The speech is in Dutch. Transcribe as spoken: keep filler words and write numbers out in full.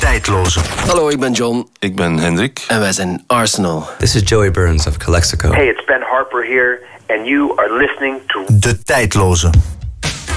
Tijdloze. Hallo, ik ben John. Ik ben Hendrik. En wij zijn Arsenal. This is Joey Burns of Calexico. Hey, it's Ben Harper here, and you are listening to De Tijdloze.